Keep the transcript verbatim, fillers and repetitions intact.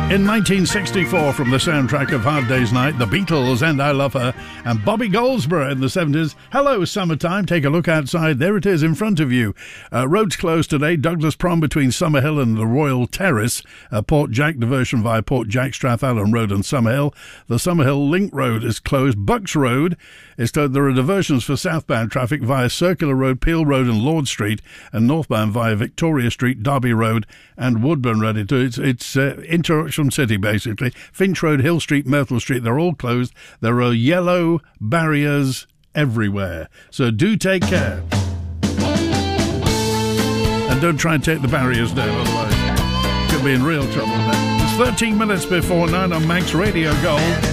In nineteen sixty-four, from the soundtrack of Hard Day's Night, The Beatles and I Love Her, and Bobby Goldsboro in the seventies. Hello, summertime. Take a look outside. There it is in front of you. Uh, roads closed today. Douglas Prom between Summerhill and the Royal Terrace. Uh, Port Jack diversion via Port Jack, Strathallan Road and Summerhill. The Summerhill Link Road is closed. Bucks Road is told there are diversions for southbound traffic via Circular Road, Peel Road and Lord Street, and northbound via Victoria Street, Derby Road and Woodburn Road. It's, it's uh, interruption City, basically. Finch Road, Hill Street, Myrtle Street, they're all closed. There are yellow barriers everywhere. So do take care. And don't try and take the barriers down, otherwise you could be in real trouble then. It's thirteen minutes before nine on Manx Radio Gold.